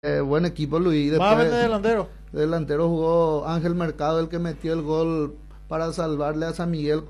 Buen equipo, Luis. Más Después vende delantero. delantero jugó Ángel Mercado, el que metió el gol para salvarle a San Miguel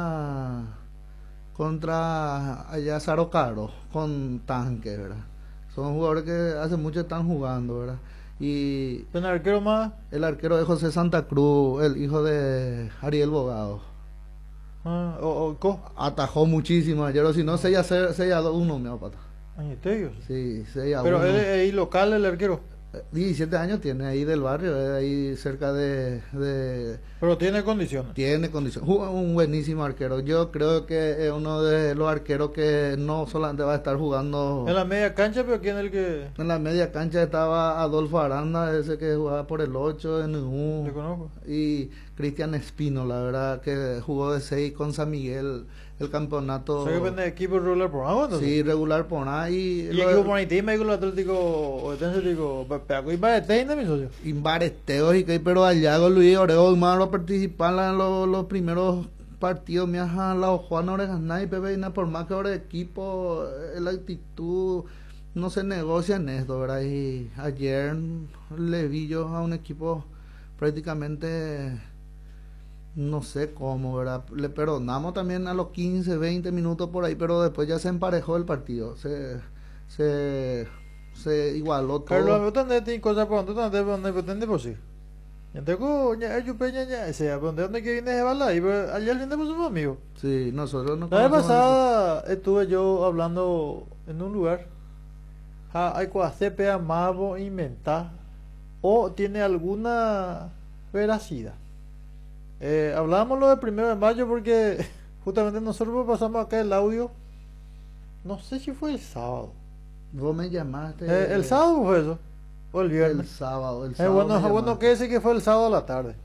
contra allá Saro Caro con Tanque, ¿verdad? Son jugadores que hace mucho están jugando, ¿verdad? Y ¿Un arquero más? el arquero de José Santa Cruz, el hijo de Ariel Bogado, ¿Co? atajó muchísimo ayer, o si no, 6-1, mi papá. Ay, ¿en serio? Sí, 6-1. Pero él es ahí local, el arquero. 17 años tiene ahí del barrio, ahí cerca de. Pero tiene condiciones. Tiene condición. Un buenísimo arquero. Yo creo que es uno de los arqueros que no solamente va a estar jugando. En la media cancha, pero ¿quién es el que En la media cancha estaba Adolfo Aranda, ese que jugaba por el 8 en le U. conozco? Y Cristian Espino, la verdad, que jugó de 6 con San Miguel el campeonato. O sea que vende equipo regular por agua, entonces. Sí, regular por ahí. Y equipo por ahí, tema con el Atlético, o Atlético, pero y para el mi socio. Imbaresteos y que pero allá con Luis Oreo Maro participan en los primeros partidos me a la Juan Orejas y Pepe y por más que ahora equipo la actitud no se negocia en esto, ¿verdad? Y ayer le vi yo a un equipo prácticamente no sé cómo, ¿verdad? Le perdonamos también a los 15, 20 minutos por ahí, pero después ya se emparejó el partido, se se igualó Carlos, todo. ¿dónde tiene cosas por dónde pretende por sí? Entonces, yo peña ya, ese, ¿dónde que viene de bala? Y allá al frente por sus amigos. Sí, nosotros no La vez conocemos. pasada estuve yo hablando en un lugar. Hay cosas CPA Mavo inventar o tiene alguna veracidad. Hablábamos lo del 1 de mayo porque justamente nosotros pasamos acá el audio. No sé si fue el sábado. Vos me llamaste. El sábado fue eso. O el viernes. El sábado. El sábado Bueno, me bueno llamaste. que ese que fue el sábado a la tarde.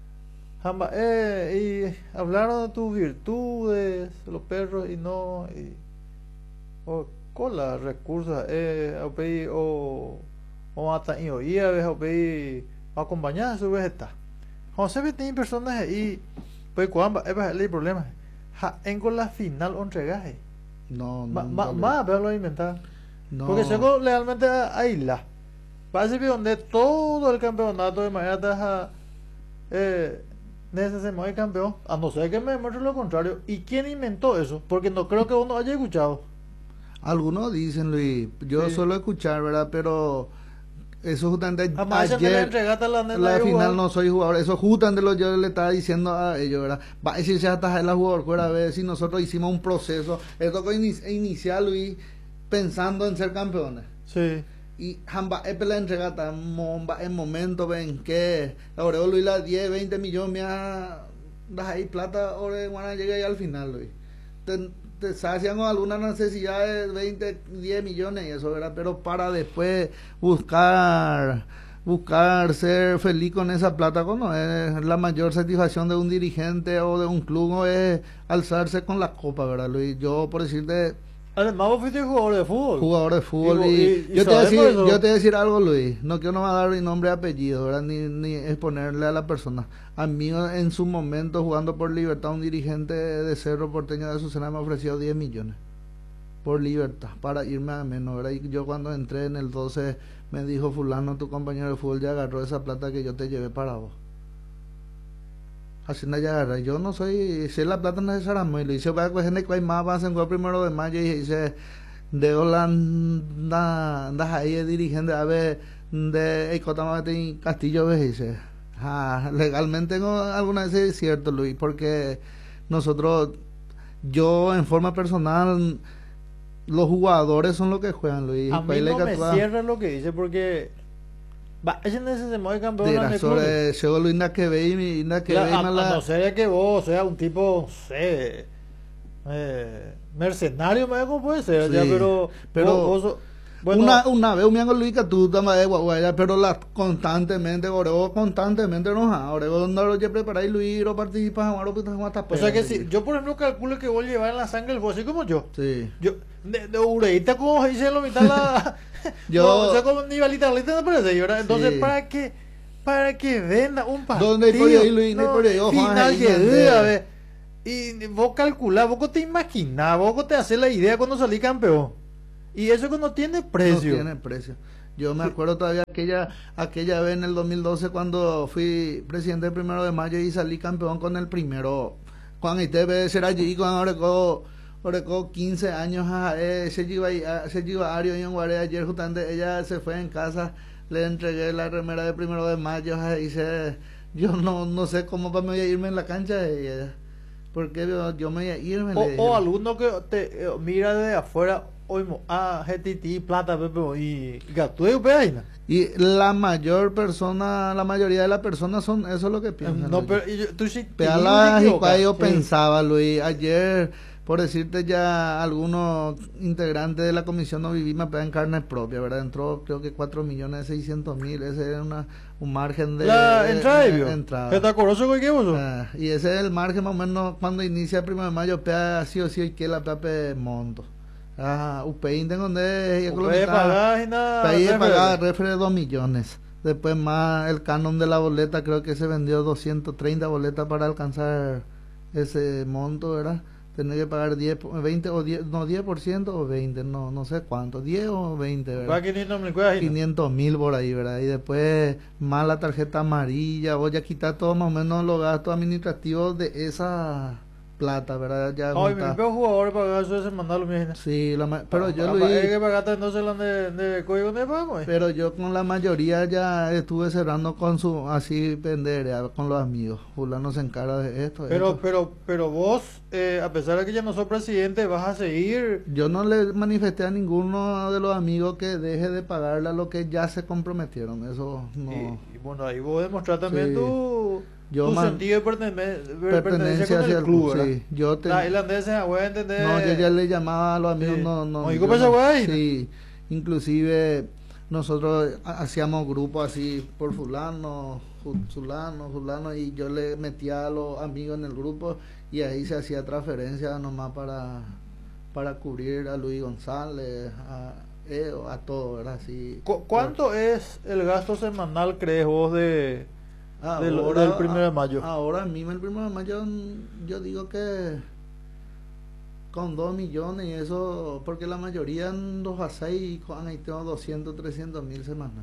Y hablaron de tus virtudes, los perros y no. Con las recursos, o hasta y oía, ves, o acompañar a su vez está. José ve tiene personas ahí, pues cuando es el problema. En con la final o entregaje. No, Más, pero lo inventar. no. Porque llegó realmente a isla. Parece que donde todo el campeonato de manera taja necesitamos el campeón, a no ser que me demuestre lo contrario. ¿Y quién inventó eso? Porque no creo que uno haya escuchado. Algunos dicen, Luis, yo Sí. suelo escuchar, ¿verdad? Pero eso justamente Jamás se me la entregaste a la nena la de final jugar. no soy jugador, eso justamente lo yo le estaba diciendo a ellos, ¿verdad? Va a decir ya estás en la jugador fuera a ver si nosotros hicimos un proceso, esto que inicial, Luis, pensando en ser campeones. Sí. Y hamba la entregata en momento ven que ahora Luis la 10, 20 millones me das ahí plata ahora van a llegar ahí al final, Luis. Te sacian algunas necesidades 20, 10 millones y eso, ¿verdad? Pero para después buscar ser feliz con esa plata, no es la mayor satisfacción de un dirigente o de un club, no es alzarse con la copa, ¿verdad, Luis? Yo, por decirte, Además, vos fuiste jugador de fútbol. jugador de fútbol Y yo te voy a decir, sabemos eso. yo te voy a decir algo, Luis, no quiero no va a dar mi nombre y apellido, ¿verdad? Ni exponerle a la persona. A mí en su momento jugando por Libertad, un dirigente de Cerro Porteño de Azucena me ofreció 10 millones por Libertad para irme a menos, ¿verdad? Y yo cuando entré en el 12 me dijo fulano, tu compañero de fútbol ya agarró esa plata que yo te llevé para vos. Así no ya agarré. Yo no soy, si la plata necesariamente, lo hice para que gente que hay más va a ser el 1 de mayo y dice de Holanda ahí de dirigente a ver de Ecotamate Castillo ves dice legalmente no, alguna vez es cierto, Luis, porque nosotros yo en forma personal los jugadores son los que juegan, Luis. A mí no me cierra lo que dice porque ese necesitamos el campeón de Dirá sobre Chego Luis nada que ve y nada que ve a no ser que vos seas un tipo, no sé, mercenario, ¿cómo puede ser? Sí, Ya, pero bueno, una vez un miango Luis que tú también de Guaguaya, pero constantemente Orego constantemente enojado Orego donde lo que preparáis Luis o participas ahora pues hasta o sea que si yo por ejemplo calculo que vos llevar en la sangre el así como yo. Sí. Yo de ureíta como dice lo mitad la yo no, o sea como nivelita no parece, ¿verdad? Entonces sí. para que venda un partido. ¿Dónde hay por ahí, Luis? No hay por ahí, final que a ver. Y vos calculás, vos te imaginás, vos te haces la idea cuando salí campeón. Y eso que no tiene precio. No tiene precio. Yo me acuerdo todavía aquella vez en el 2012 cuando fui presidente del 1 de mayo y salí campeón con el primero. Cuando ITV será allí, cuando Orecó 15 años, se lleva Ario y en Guaré. Ayer justamente ella se fue en casa, le entregué la remera del 1 de mayo y dice, yo no sé cómo me voy a irme en la cancha de ella. Porque yo me voy a irme. O alguno que te mira de afuera, oímos, GTT, plata, Pepe, y Gatue, Peina. Y la mayoría de las personas son eso es lo que piensan. No, pero tú sí. Yo pensaba, Luis, ayer, por decirte ya, algunos integrantes de la comisión no vivimos en carne propia, ¿verdad? Entró creo que 4.600.000, ese era un margen de entrada. ¿Qué te acuerdas con qué vos? Y ese es el margen más o menos cuando inicia el 1 de mayo, pea sí o sí y que la pea monto. UPI donde pagaba refre de 2 millones. Después más el canon de la boleta, creo que se vendió 230 boletas para alcanzar ese monto, ¿verdad? Tenía que pagar 10, 20 o 10, no 10% o 20, no sé cuánto, 10 o 20, ¿verdad? 500.000 por ahí, ¿verdad? Y después más la tarjeta amarilla, voy a quitar todo más o menos los gastos administrativos de esa plata, ¿verdad? Ya ay, mi propio jugador para eso es mandarlo, mi. Sí, pero yo lo hay que pagarte entonces la de código de pago. Pero yo con la mayoría ya estuve cerrando con su así vender con los amigos. Fulano se encarga de esto. Pero vos, a pesar de que ya no sos presidente, vas a seguir. Yo no le manifesté a ninguno de los amigos que deje de pagarle a lo que ya se comprometieron. Eso no. Y bueno, ahí vos demostrar también sí. tu sentido de pertenencia con el club, ¿verdad? Sí, irlandeses, voy a entender. No, yo ya le llamaba a los amigos, sí. no. ¿Y cómo esa güey? Sí, inclusive nosotros hacíamos grupos así por fulano, y yo le metía a los amigos en el grupo y ahí se hacía transferencia nomás para cubrir a Luis González, a todo, ¿verdad? Así, ¿Cuánto es el gasto semanal, crees vos, del 1 de mayo? Ahora mismo el 1 de mayo yo digo que con 2 millones y eso, porque la mayoría en 2 a 6 ahí tengo 200, 300.000 semanas.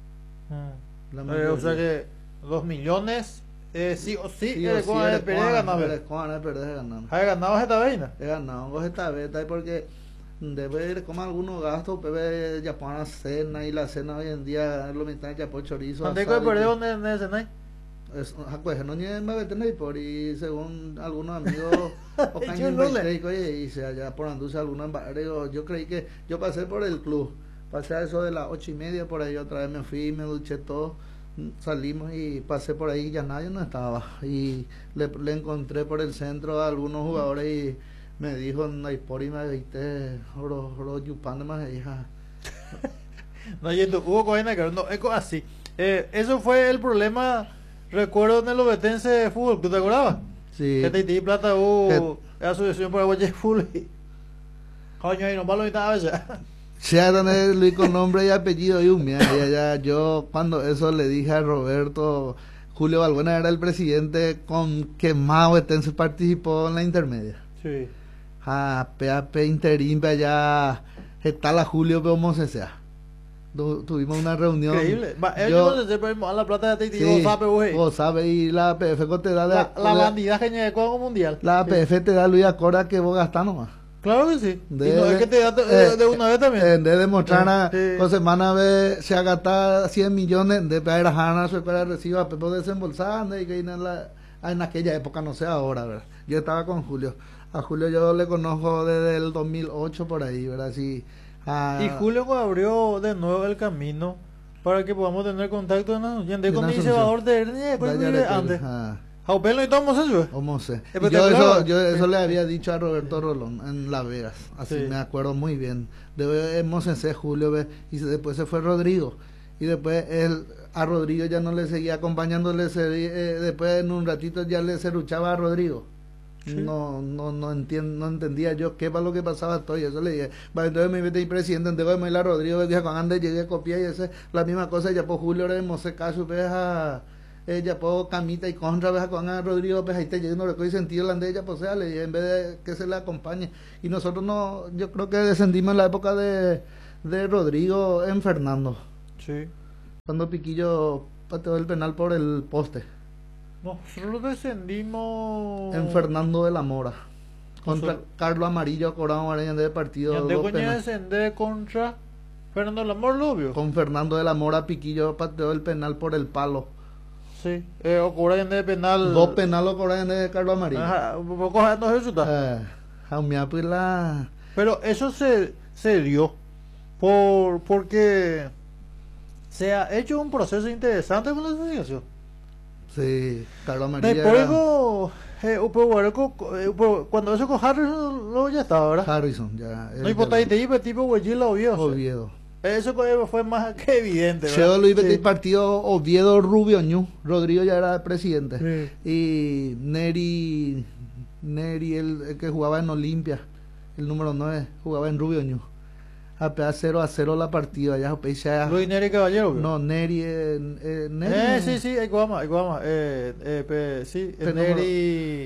O sea que 2 millones sí o sí, he ganado esta vez. He ganado esta vez porque debe ir como algunos gastos, pero ya ponen la cena y la cena hoy en día lo mitad ya por chorizo. ¿Dónde que perdió en el cena? No me tenéis por y según algunos amigos y se allá por anduce algunos barrios. Yo creí que yo pasé por el club, pasé a eso de las 8:30 por ahí, otra vez me fui, me duché todo, salimos y pasé por ahí, ya nadie no estaba y le encontré por el centro a algunos jugadores y me dijo no hay por y me viste oro yupando más hija. No yendo hubo coena que no es así. Eso fue el problema. Recuerdo en el Obetense de fútbol, ¿tú te acordabas? Sí. Que te plata asociación para Guayas Full. Coño, ahí nomás lo estaba ya. Ya tener Luis con nombre y apellido y yo cuando eso le dije a Roberto, Julio Balbuena era el presidente con que más Obetense participó en la intermedia. Sí. PAP interín allá está la Julio pero sea. Tuvimos una reunión. Increíble. Ellos no se a la plata de Titi, vos sabes, y la APF te da la bandida genial de Juego Mundial. La APF te da Luis Acora que vos gastás nomás. Claro que sí. Y no es que te da de una vez también. De demostrar con semana se ha gastado 100 millones de para su para reciba Pepe desembolsando y que en aquella época, no sé ahora, ¿verdad? Yo estaba con Julio. A Julio yo le conozco desde el 2008 por ahí, ¿verdad? Sí. Y Julio abrió de nuevo el camino para que podamos tener contacto con mi cebador de hernia antes. Jaupel no estamos eso. Yo eso le había dicho a Roberto Rolón en Las Vegas, así sí. Me acuerdo muy bien. Debemos en Julio y después se fue Rodrigo y después a Rodrigo ya no le seguía acompañándole, después en un ratito ya le serruchaba a Rodrigo. Sí. No entendía yo qué era lo que pasaba todo y eso le dije, entonces me metí presidente, entonces me la Rodrigo dije cuando ande llegué a copiar y ese la misma cosa ya por Julio le mose caso ya por Camita y contra veja con a Rodrigo pues ahí te llegué no recoge sentido la ande ya pues le dije en vez de que se le acompañe y nosotros yo creo que descendimos en la época de Rodrigo en Fernando. Sí. Cuando Piquillo pateó el penal por el poste. Nosotros descendimos. En Fernando de la Mora. Contra Nosotros- Carlos Amarillo, Corado Mareña de partido. Yandé dos coña penales. descender contra Fernando Lamor, lo obvio. Con Fernando de la Mora, Piquillo pateó el penal por el palo. Sí. O cobra Yandé de penal. Dos penales cobraron de Carlos Amarillo. Ajá, un poco no se chuta. Jaumea, pues la. Pero eso se dio porque se ha hecho un proceso interesante con la asociación. Sí, Carlos Amarillo. Después cuando eso con Harrison lo ya estaba, ¿verdad? Harrison, ya. No importa y te iba tipo Guayil la vio. Oviedo. Eso fue más que evidente, Cheo ¿verdad? Luis Sí. partido Oviedo Rubio Ñu. Rodrigo ya era presidente. Sí. Y Neri, el que jugaba en Olimpia, el número 9, jugaba en Rubio Ñu. A 0-0 la partida. Ya, Luis Neri Caballero, ¿vio? no, Neri. Neri Sí, hay Guama. Sí, Pero Neri.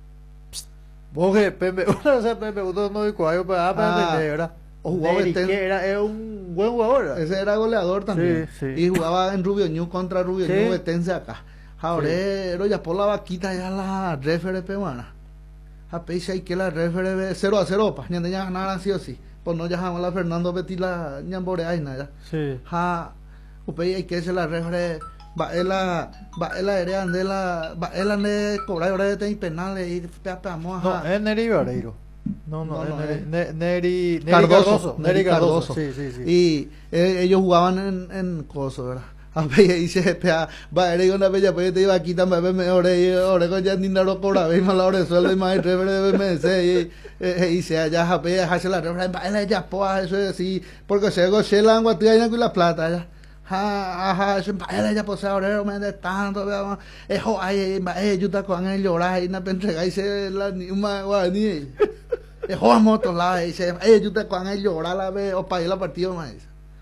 Vos que Pepe, o sea, Pepe, uno no dijo algo para ¿verdad? O jugaba Neri, este- que era un buen jugador, ¿verdad? Ese era goleador también. Sí, sí. Y jugaba en Rubio Ñu contra Rubio Sí. Ñu, Betense acá. Ahora, Sí. ya por la vaquita ya la refere peruana. A peixe hay que la refere 0-0, pa. Ñande ya ganaran sí o sí. Pues no ya jamás la Fernando Betty la ñambore ay nada. Sí. Ja, upei hay que se la refere. Va ela ere ande la ne cobrar hora de tener penales y peamos No, es Neri Vareiro. No, No, es no, Neri Cardoso. Neri Cardoso. Sí. Y ellos jugaban en coso, ¿verdad? A ver, y se va, era una bella, pues te iba a quitar, me ore con ya ni nada cobra, ve más la hora de sueldo y más el rever de BMC y se allá, jape, hace la rever, va, ya, pues, eso es así, porque se goce la agua, tía, y la plata, ya. Ajá, eso va, ya, pues, ahora, me de tanto, veamos, ay, yo te con el llorar, y no me entrega, y se la ni una guarani, moto, la, y se, yo te con el llorar, la ve, o para ir la partida, más.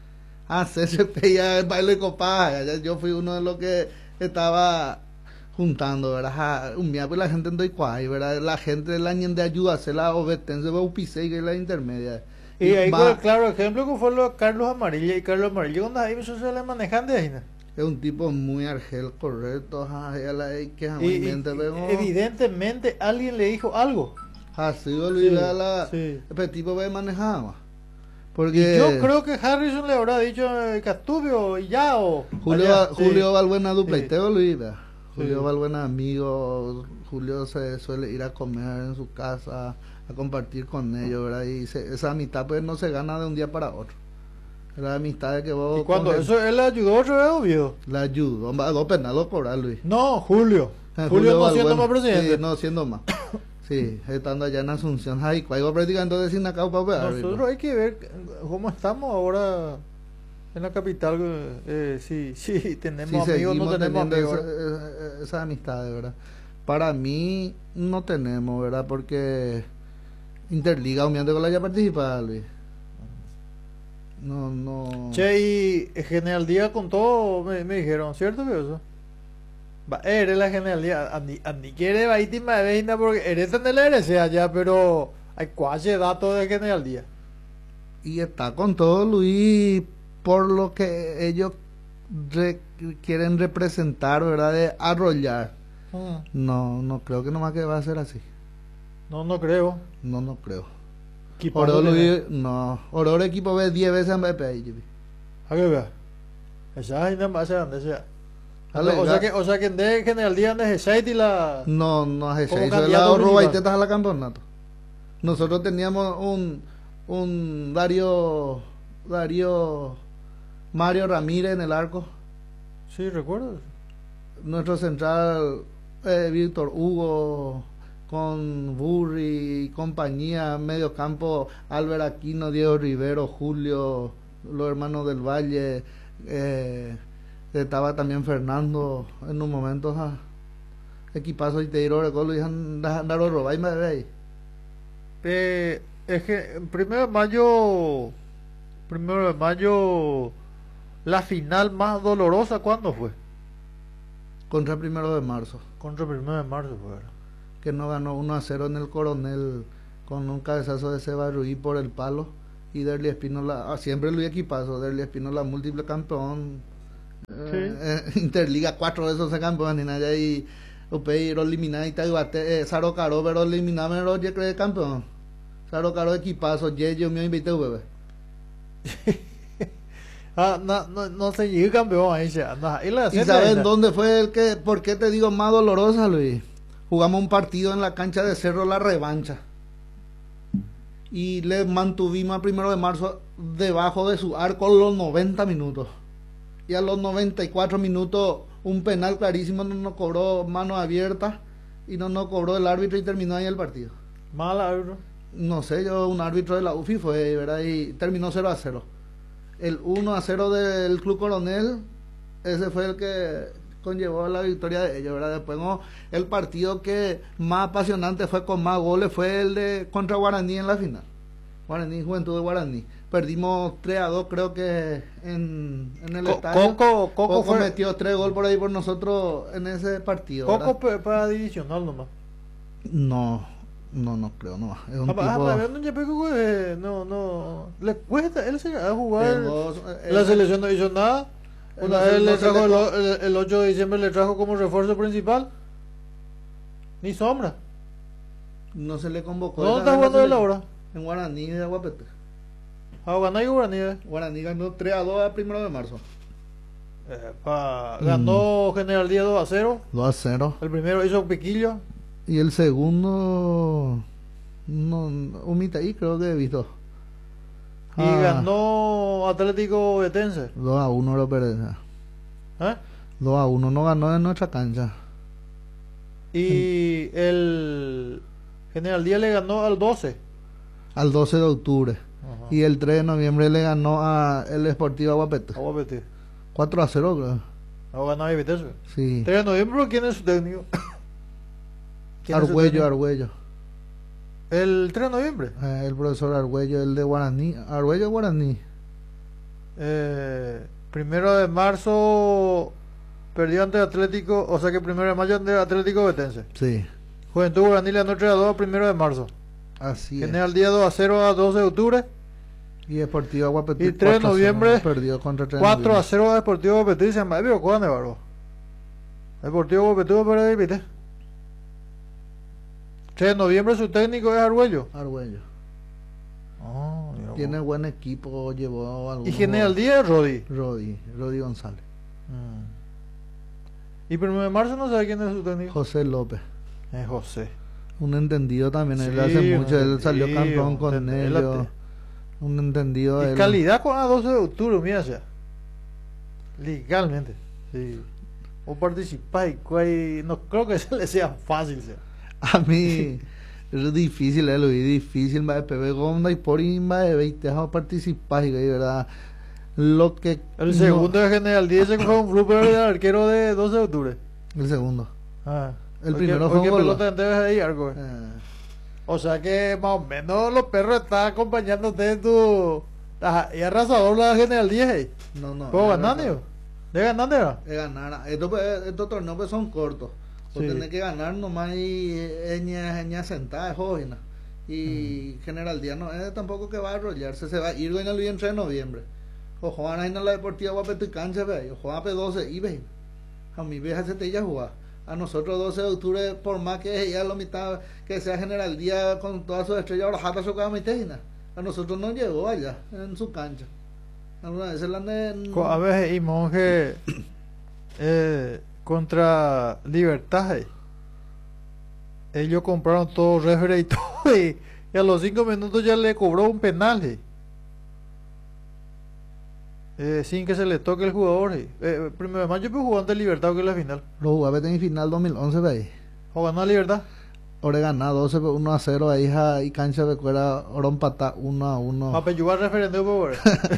CCP ya el baile de copa, yo fui uno de los que estaba juntando, ¿verdad? Un día pues la gente en Doicuay, ¿verdad? La gente de la ñende ayuda a hacer la obetense, Baupise, que es la intermedia. Y ahí con el claro ejemplo que fue lo de Carlos Amarilla y Carlos Amarilla cuando ahí se le manejan de ahí, ¿no? Es un tipo muy argel, correcto, que evidentemente alguien le dijo algo. Así olvidar sí. Ese tipo ve manejaba. Y Porque yo creo que Harrison le habrá dicho Castubio y ya o Julio Valbuena dupleiteo, Sí. Luis, ¿verdad? Julio Sí. Valbuena amigo, Julio se suele ir a comer en su casa, a compartir con ellos, ¿verdad? Y esa amistad pues no se gana de un día para otro. La amistad de que vos... ¿Y cuando eso él le ayudó otra vez, obvio? La ayudó, va, dos penales cobrar, Luis. No, Julio no siendo Valbuena. más presidente. Sí, no siendo más. Sí, estando allá en Asunción, ay, cuando practicando de Sinacao para pegar. Nosotros hay que ver cómo estamos ahora en la capital. Sí, tenemos Sí, amigos, no tenemos teniendo amigos. esa amistad, de verdad. Para mí no tenemos, ¿verdad? Porque Interliga, humillante con la ya participa, Luis. No. Che, y General Díaz con todo me dijeron, ¿cierto que eso? Eres la General Díaz, ni quiere va a ir de veina porque eres en el RC allá, pero hay cuasi datos de General Díaz. Y está con todo, Luis, por lo que ellos quieren representar, ¿verdad? De arrollar. No creo que nomás que va a ser así. No creo. No creo. Equipazo Oro, tiene. Luis, no. Oro equipo ve 10 veces en BP. A que vea. Esa es nada más donde sea. Dale, O sea que en de General Díaz de G6 y la... No es Como eso. Es candidato la roba y principal. tetas a la campeonato. Nosotros teníamos un Darío Mario Ramírez en el arco. Sí, recuerdo. Nuestro central Víctor Hugo con Burri y compañía, medio campo Álvaro Aquino, Diego Rivero, Julio, los hermanos del Valle, estaba también Fernando en un momento, equipazo y te diré recuerdo y andar robar y me ve. Es que primero de mayo, la final más dolorosa, ¿cuándo fue? Contra el 1 de marzo, Contra el 1 de marzo fue. que no ganó 1-0 en el Coronel con un cabezazo de Seba Ruiz por el palo y Derli Espínola, siempre Luis Equipazo, Derli Espínola múltiple campeón, Interliga 4 veces se campeón, y nada, y Upey, eliminar y Taibate, Saro Caro, pero eliminar, pero yo creo que campeón. Saro Caro Equipazo, yo me invité, bebé. No se llegó campeón ahí, ¿Y sabes dónde fue el que, por qué te digo más dolorosa, Luis? Jugamos un partido en la cancha de Cerro La Revancha y le mantuvimos a 1 de marzo debajo de su arco los 90 minutos, y a los 94 minutos un penal clarísimo no nos cobró mano abierta y no nos cobró el árbitro y terminó ahí el partido. ¿Mal árbitro? No sé, un árbitro de la UFI fue, ¿verdad? Y terminó 0-0. El 1-0 del Club Coronel, ese fue el que conllevó la victoria de ellos, ¿verdad? Después el partido que más apasionante fue con más goles fue el de contra Guaraní en la final. Guaraní, Juventud de Guaraní. Perdimos 3-2, creo que en el estadio. Coco metió 3 goles por ahí por nosotros en ese partido. Coco para divisional nomás. No creo, no. Es un no. Le cuesta, él se va a jugar la selección no hizo nada. Una vez le trajo el 8 de diciembre le trajo como refuerzo principal. Ni sombra. No se le convocó. ¿Dónde está jugando él ahora? En Guaraní de Aguapete. Guaraní. Guaraní ganó 3-2 a 1 de marzo. Ganó General Díaz 2-0. 2-0. El primero hizo Piquillo. Y el segundo, Humitaí creo que he visto. Y ganó Atlético Betense. 2-1 lo perdió. 2-1, no ganó en nuestra cancha. Y el General Díaz le ganó al 12. Al 12 de octubre. Ajá. Y el 3 de noviembre le ganó a el Sportivo Aguapete. 4-0 creo. ¿No ganó a Betense? Sí. 3 de noviembre, ¿quién es su técnico? Arguello. ¿El 3 de noviembre? El profesor Arguello, el de Guaraní. Arguello Guaraní. 1 de marzo perdió ante Atlético, o sea que 1 de mayo ante Atlético Betense. Sí. Juventud Guaraní le ganó 3-2 a 1 de marzo. Así General Día 2-0 a 12 de octubre. Y Deportivo Aguapetí. Y 3 de noviembre perdió contra 4-0 a Deportivo Aguapetí. Se llama Evio Juan de Barbo. Deportivo Aguapetí pero ahí viste. 3 de noviembre su técnico es Arguello. Tiene buen equipo, llevó algo. ¿Y General Díaz? Rodi González. ¿Y 1 de marzo no sabe quién es su técnico? José López. Es José. Un entendido también, él Sí, hace mucho, él entendido, salió campeón con ellos. Un entendido de Y él. calidad con a 12 de octubre, mira, o sea. Legalmente. Sí. O participar y no creo que se le sea fácil, sea. A mí es difícil, Luis, difícil, va de PB Gonda y por ahí va de 20 a participar, y verdad. Lo que el segundo de General Díaz fue un blooper de arquero de 12 de octubre. El segundo. El primero fue un pelota de arco. O sea que más o menos los perros están acompañándote en tu. Y arrasador la General Díaz. No. ¿Puedo ganar, tío? ¿De ganar, tío? De ganar. Estos torneos pues son cortos. Pues tenés que ganar nomás y ña sentada, joven. Y General Díaz no es tampoco que va a arrollarse, se va a ir en el 3 de noviembre. O juegan ahí en la Deportiva Guapete cancha, ve. O juegan a 12 y ve. A mi vieja se te ya jugar. A nosotros 12 de octubre, por más que ya lo mitad, que sea General Díaz con todas sus estrellas, ahora jata su cama a nosotros no llegó allá, en su cancha. Alguna vez a veces y Monje contra Libertad. Ellos compraron todo refri y todo, y a los 5 minutos ya le cobró un penal. Sin que se le toque el jugador. 1 de mayo pues jugó ante Libertad, que es la final. Lo jugaba en final 2011, ve. ¿O ganó Libertad? Ahora ganó 12-1-0 ahí y cancha de cuera, ahora empata 1-1. A peyugar referéndum por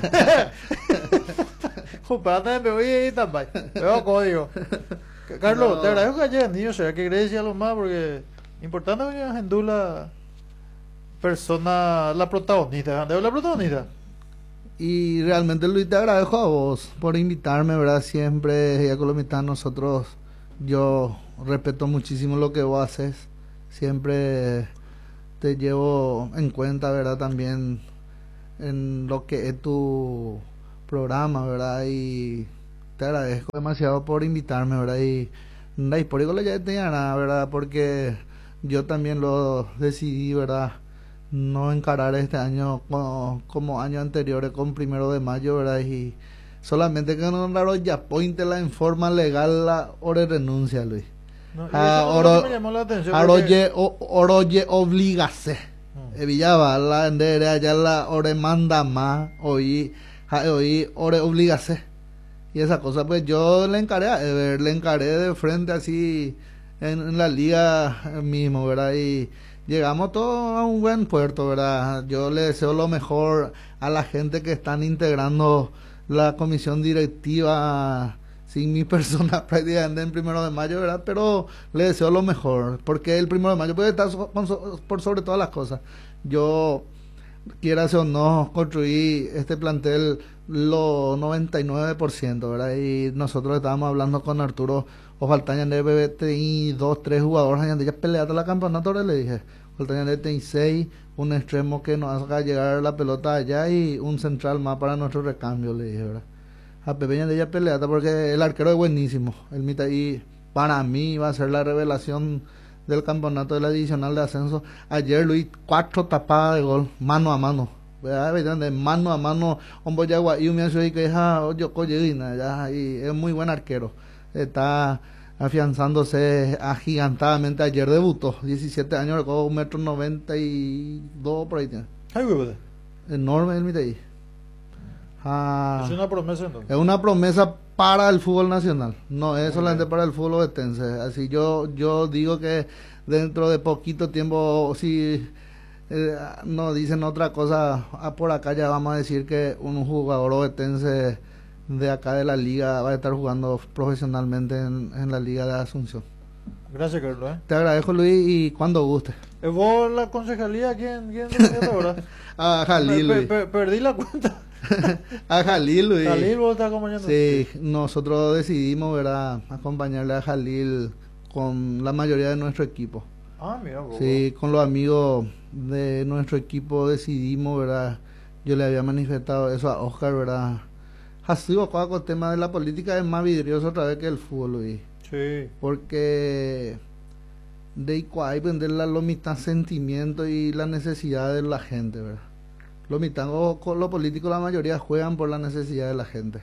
Jupata me voy a ir también. Veo código. Carlos, no. Te agradezco que hayas venido, será que querés decir algo más, porque importante que Gendú la persona, la protagonista, la protagonista. Y realmente, Luis, te agradezco a vos por invitarme, ¿verdad? Siempre, ya con la mitad nosotros, yo respeto muchísimo lo que vos haces. Siempre te llevo en cuenta, ¿verdad? También en lo que es tu programa, ¿verdad? Y te agradezco demasiado por invitarme, ¿verdad? Y por eso ya tenía nada, ¿verdad? Porque yo también lo decidí, ¿verdad? No encarar este año como años anteriores con 1 de mayo, ¿verdad? Y solamente que no raro ya pointe la en forma legal la hora de renuncia, Luis. No, y eso es lo que me llamó la atención. Oroye obligase. Mm. Villaba la endere allá la ore manda más hoy ore obligase. Y esa cosa pues yo le encaré a Ever, le encaré de frente así en la liga mismo, ¿verdad? Y llegamos todos a un buen puerto, ¿verdad? Yo le deseo lo mejor a la gente que están integrando la comisión directiva sin mi persona prácticamente en 1 de mayo, ¿verdad? Pero le deseo lo mejor, porque el 1 de mayo puede estar por sobre todas las cosas. Yo, quiera o no, construí este plantel lo 99%, ¿verdad? Y nosotros estábamos hablando con Arturo, o faltan de BBT y 2, 3 jugadores, ya peleaste la campeonato, le dije. Faltan de 6, un extremo que nos haga llegar la pelota allá y un central más para nuestro recambio, le dije, ¿verdad? A Pepe de ella peleata porque el arquero es buenísimo. El Mitaí para mí va a ser la revelación del campeonato de la divisional de ascenso. Ayer Luis 4 tapadas de gol, mano a mano. De mano a mano, un boyagua y un miazo y que es muy buen arquero. Está afianzándose agigantadamente. Ayer debutó, 17 años, 1,92 m por ahí tiene. Ay, güey. Enorme el Mitaí. Es una promesa entonces. Es una promesa para el fútbol nacional, no es solamente para el fútbol ovetense. Así yo digo que dentro de poquito tiempo, si nos dicen otra cosa, por acá ya vamos a decir que un jugador ovetense de acá de la liga va a estar jugando profesionalmente en la liga de Asunción. Gracias, Carlos. Te agradezco, Luis, y cuando guste. ¿Es vos la concejalía? ¿Quién ahora? A Jalil, Luis. Perdí la cuenta. A Jalil, Luis. Jalil, vos estás acompañando. Sí, nosotros decidimos, ¿verdad?, acompañarle a Jalil con la mayoría de nuestro equipo. Ah, mira vos. Sí, con los amigos de nuestro equipo decidimos, ¿verdad? Yo le había manifestado eso a Oscar, ¿verdad? Así, con el tema de la política es más vidrioso otra vez que el fútbol, Luis. Sí. Porque de igual vender la mitad sentimiento y la necesidad de la gente, ¿verdad? Los los políticos, la mayoría juegan por la necesidad de la gente.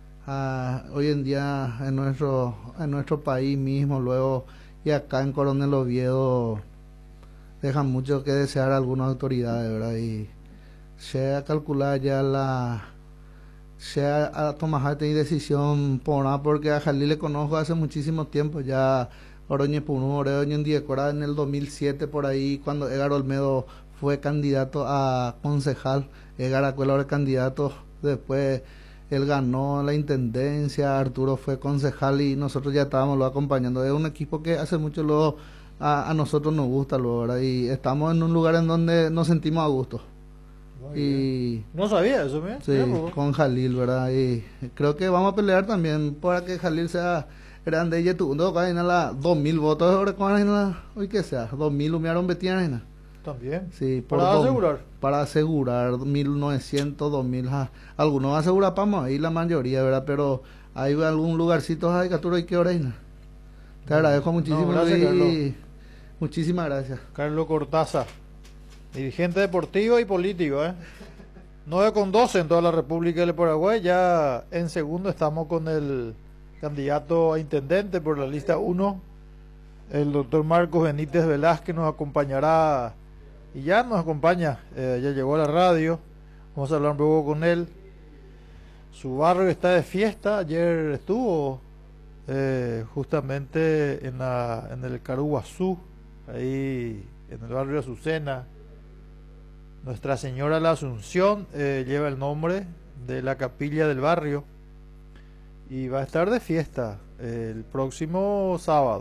Hoy en día en nuestro país mismo, luego y acá en Coronel Oviedo, dejan mucho que desear algunas autoridades, ¿verdad? Y se ha calculado ya se ha tomado esta decisión porque a Jalil le conozco hace muchísimo tiempo, ya Oroñe Punú, Oroñe en Diecora en el 2007 por ahí, cuando Edgar Olmedo fue candidato a concejal. Edgar Acuela era candidato, después él ganó la intendencia, Arturo fue concejal y nosotros ya estábamos lo acompañando. Es un equipo que hace mucho a nosotros nos gusta, ¿verdad? Y estamos en un lugar en donde nos sentimos a gusto. Y no sabía eso, ¿me? Sí, con Jalil, ¿verdad? Y creo que vamos a pelear también para que Jalil sea grande y tú, no, hay nada, 2.000 votos, ahora hoy que sea, 2.000 humearon betiana. También. Sí, para asegurar 1.900, 2.000, algunos aseguran para ahí la mayoría, ¿verdad? Pero hay algún lugarcito ahí que tú hay que oreina. Te agradezco muchísimo, gracias, Luis. Muchísimas gracias. Carlos Cortázar, dirigente deportivo y político, 9:12 en toda la República del Paraguay. Ya en segundo estamos con el candidato a intendente por la lista 1, el doctor Marcos Benítez Velázquez. Nos acompañará y ya nos acompaña, ya llegó a la radio. Vamos a hablar un poco con él. Su barrio está de fiesta. Ayer estuvo justamente en el Caruguazú, ahí en el barrio Azucena. Nuestra Señora la Asunción lleva el nombre de la capilla del barrio y va a estar de fiesta el próximo sábado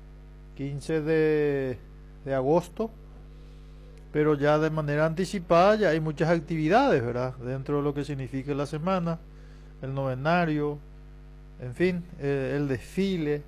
15 de agosto, pero ya de manera anticipada. Ya hay muchas actividades, ¿verdad?, dentro de lo que significa la semana, el novenario, en fin, el desfile,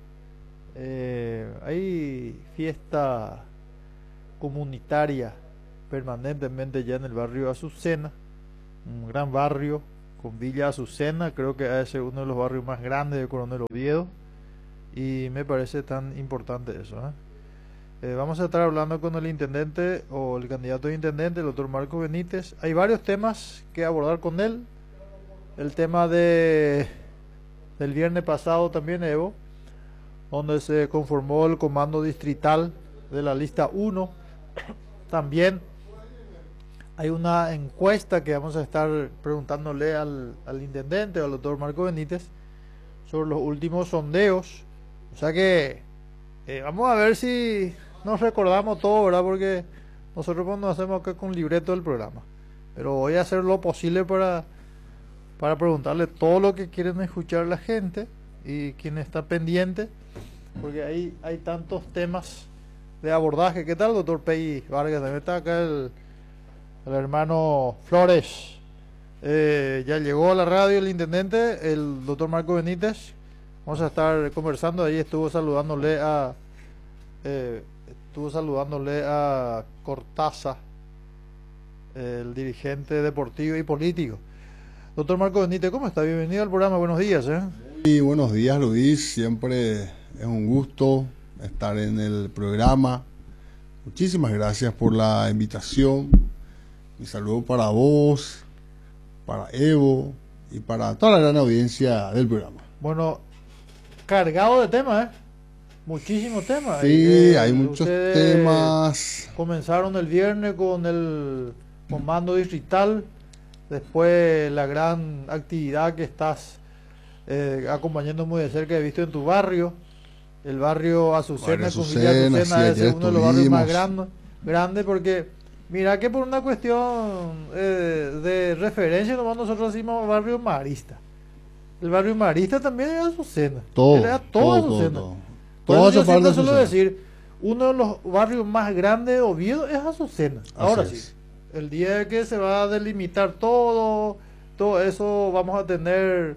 hay fiesta comunitaria permanentemente ya en el barrio Azucena. un gran barrio con Villa Azucena, creo que es uno de los barrios más grandes de Coronel Oviedo, y me parece tan importante eso, ¿eh? Vamos a estar hablando con el intendente o el candidato de intendente, el doctor Marco Benítez. Hay varios temas que abordar con él. El tema del viernes pasado también, Evo, donde se conformó el comando distrital de la lista 1. También hay una encuesta que vamos a estar preguntándole al intendente o al doctor Marco Benítez sobre los últimos sondeos. O sea que vamos a ver si nos recordamos todo, ¿verdad? Porque nosotros nos hacemos acá con libreto del programa. Pero voy a hacer lo posible para preguntarle todo lo que quieren escuchar la gente y quien está pendiente, porque ahí hay tantos temas de abordaje. ¿Qué tal, doctor Pei Vargas? También está acá el hermano Flores. Ya llegó a la radio el intendente, el doctor Marco Benítez. Vamos a estar conversando. Ahí estuvo saludándole a Cortázar, el dirigente deportivo y político. Doctor Marco Benítez, ¿cómo está? Bienvenido al programa, buenos días. Y buenos días, Luis, siempre es un gusto estar en el programa. Muchísimas gracias por la invitación. Mi saludo para vos, para Evo y para toda la gran audiencia del programa. Bueno, cargado de temas, muchísimos temas. Sí, hay muchos temas. Comenzaron el viernes con el comando distrital, después la gran actividad que estás acompañando muy de cerca, he visto en tu barrio, el barrio Azucena, con Villa Azucena, es uno de los barrios más grandes, porque mira que por una cuestión de referencia nomás nosotros decimos barrio marista. El barrio marista también es Azucena. Todo Azucena. Todo yo siempre parte suelo decir, uno de los barrios más grandes de Oviedo es Azucena. Ahora sí, el día que se va a delimitar todo eso, vamos a tener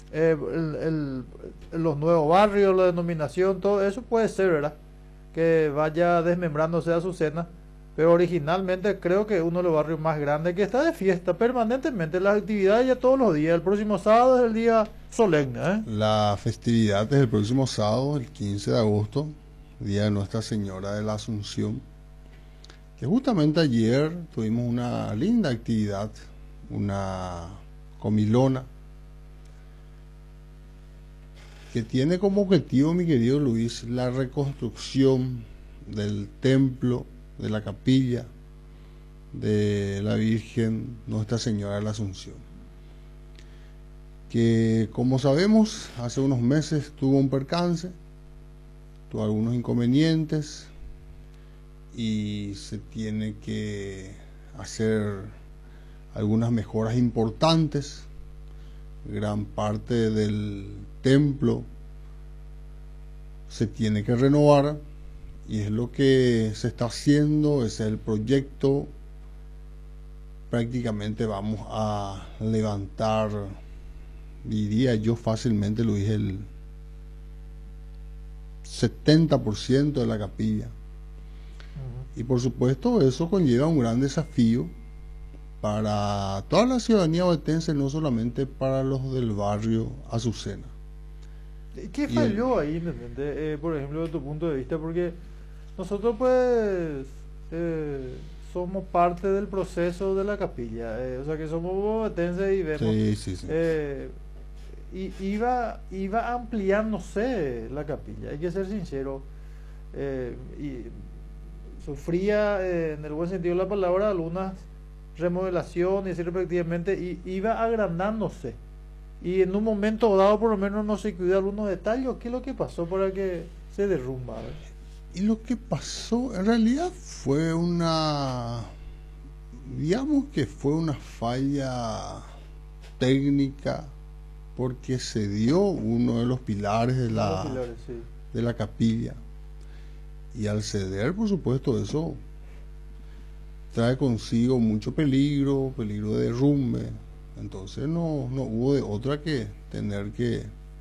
los nuevos barrios, la denominación, todo eso puede ser, ¿verdad? Que vaya desmembrándose Azucena. Pero originalmente creo que uno de los barrios más grandes, que está de fiesta permanentemente, las actividades ya todos los días. El próximo sábado es el día solemne, La festividad es el próximo sábado, el 15 de agosto, día de Nuestra Señora de la Asunción, que justamente ayer tuvimos una linda actividad, una comilona, que tiene como objetivo, mi querido Luis, la reconstrucción del templo, de la capilla de la Virgen Nuestra Señora de la Asunción, que como sabemos hace unos meses tuvo un percance, tuvo algunos inconvenientes y se tiene que hacer algunas mejoras importantes. Gran parte del templo se tiene que renovar y es lo que se está haciendo, ese es el proyecto. Prácticamente vamos a levantar, diría yo fácilmente, Luis, el 70% de la capilla. Y por supuesto eso conlleva un gran desafío para toda la ciudadanía ovetense, no solamente para los del barrio Azucena. ¿Qué falló ahí, por ejemplo, de tu punto de vista? Porque nosotros pues somos parte del proceso de la capilla, o sea que somos ovetenses y vemos y iba ampliándose la capilla, hay que ser sincero, y sufría en el buen sentido de la palabra algunas remodelaciones y respectivamente iba agrandándose, y en un momento dado por lo menos no se cuidó algunos detalles. ¿Qué es lo que pasó para que se derrumba? Y lo que pasó en realidad fue digamos que fue una falla técnica, porque se dio uno de los pilares de la capilla, y al ceder, por supuesto, eso trae consigo mucho peligro de derrumbe. Entonces no hubo de otra que tener que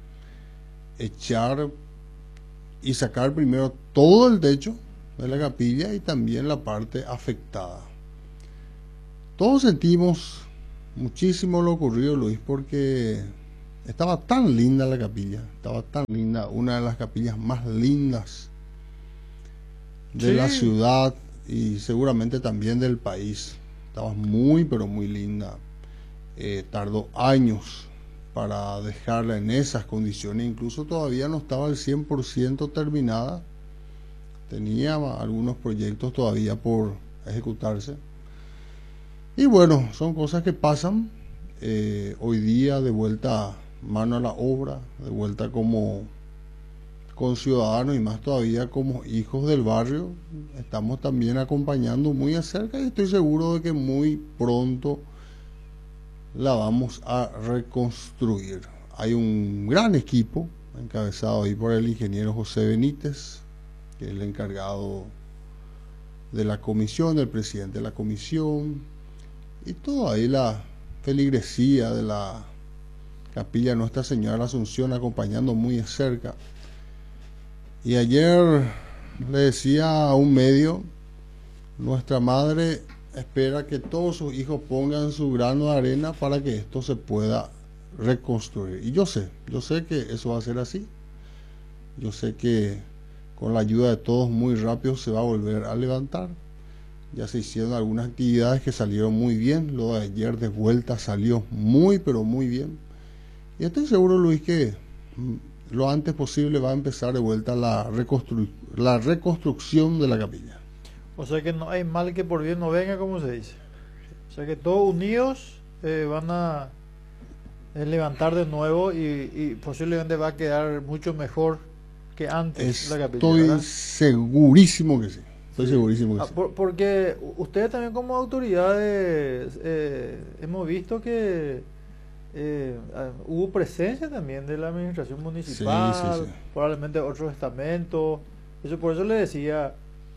echar y sacar primero todo el techo de la capilla y también la parte afectada. Todos sentimos muchísimo lo ocurrido, Luis, porque estaba tan linda la capilla, estaba tan linda, una de las capillas más lindas de la ciudad y seguramente también del país. Estaba muy, pero muy linda. Tardó años para dejarla en esas condiciones, incluso todavía no estaba al 100% terminada. Tenía algunos proyectos todavía por ejecutarse. Y bueno, son cosas que pasan. Hoy día de vuelta mano a la obra, de vuelta como ciudadanos y más todavía como hijos del barrio, estamos también acompañando muy de cerca y estoy seguro de que muy pronto la vamos a reconstruir. Hay un gran equipo encabezado ahí por el ingeniero José Benítez, que es el encargado de la comisión, el presidente de la comisión, y toda ahí la feligresía de la capilla Nuestra Señora de la Asunción acompañando muy de cerca. Y ayer le decía a un medio, nuestra madre espera que todos sus hijos pongan su grano de arena para que esto se pueda reconstruir. Y yo sé que eso va a ser así. Yo sé que con la ayuda de todos muy rápido se va a volver a levantar. Ya se hicieron algunas actividades que salieron muy bien. Lo de ayer de vuelta salió muy, pero muy bien. Y estoy seguro, Luis, que lo antes posible va a empezar de vuelta la reconstrucción de la capilla. O sea que no hay mal que por bien no venga, como se dice. O sea que todos unidos van a levantar de nuevo y posiblemente va a quedar mucho mejor que antes la capilla. Estoy ¿verdad? segurísimo que sí. Estoy segurísimo que sí. Porque ustedes también como autoridades hemos visto que hubo presencia también de la administración municipal, sí. probablemente otros estamentos. Por eso le decía,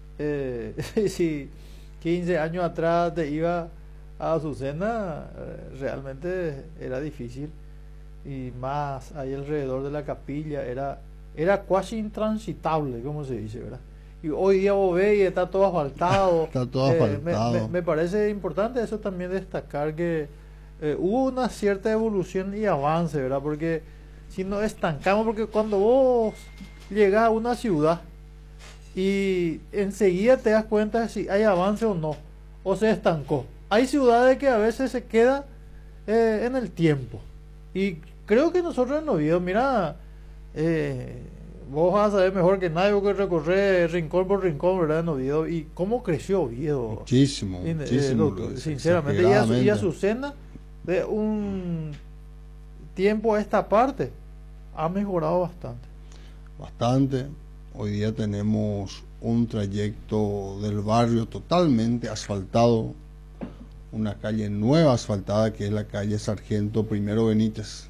si 15 años atrás te iba a Azucena, realmente era difícil, y más ahí alrededor de la capilla era casi intransitable, como se dice, ¿verdad? Y hoy día vos ves y está todo asfaltado. Está todo asfaltado. Me parece importante eso también destacar, que hubo una cierta evolución y avance, ¿verdad? Porque si no estancamos, porque cuando vos llegas a una ciudad y enseguida te das cuenta de si hay avance o no, o se estancó. Hay ciudades que a veces se queda en el tiempo. Y creo que nosotros en Oviedo, mira, vos vas a saber mejor que nadie, porque recorrer rincón por rincón, ¿verdad? En Oviedo, y cómo creció Oviedo. Muchísimo, sinceramente. Y Azucena, de un tiempo a esta parte, ha mejorado bastante. Bastante. Hoy día tenemos un trayecto del barrio totalmente asfaltado, una calle nueva asfaltada que es la calle Sargento Primero Benítez.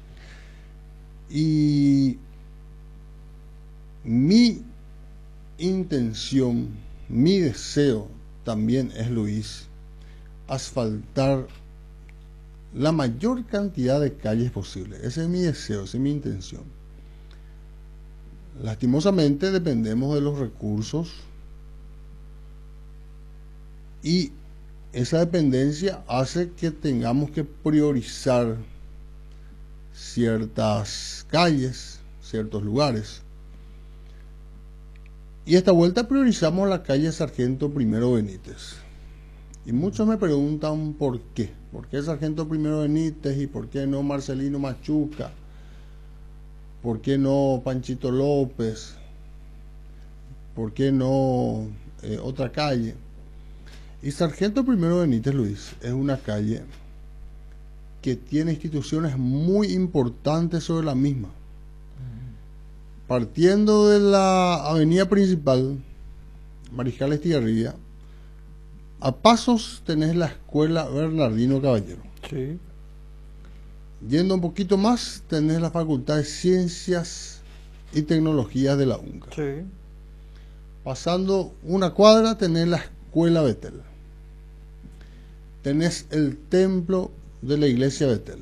Y mi intención, mi deseo también es, Luis, asfaltar la mayor cantidad de calles posible. Ese es mi deseo, esa es mi intención. Lastimosamente dependemos de los recursos y esa dependencia hace que tengamos que priorizar ciertas calles, ciertos lugares. Y esta vuelta priorizamos la calle Sargento Primero Benítez. Y muchos me preguntan por qué. ¿Por qué Sargento Primero Benítez y por qué no Marcelino Machuca? ¿Por qué no Panchito López? ¿Por qué no otra calle? Y Sargento Primero Benítez, Luis, es una calle que tiene instituciones muy importantes sobre la misma. Partiendo de la avenida principal, Mariscal Estigarribia, a pasos tenés la escuela Bernardino Caballero. Sí. Yendo un poquito más, tenés la Facultad de Ciencias y Tecnologías de la UNCA. Sí. Pasando una cuadra, tenés la Escuela Betel. Tenés el templo de la Iglesia Betel.